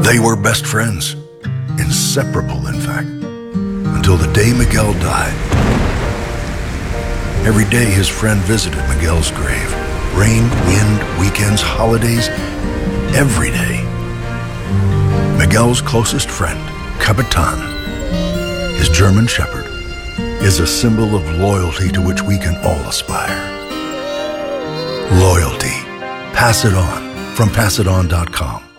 They were best friends, inseparable in fact, until the day Miguel died. Every day his friend visited Miguel's grave. Rain, wind, weekends, holidays, every day. Miguel's closest friend, Capitan, his German shepherd, is a symbol of loyalty to which we can all aspire. Loyalty. Pass it on from PassItOn.com.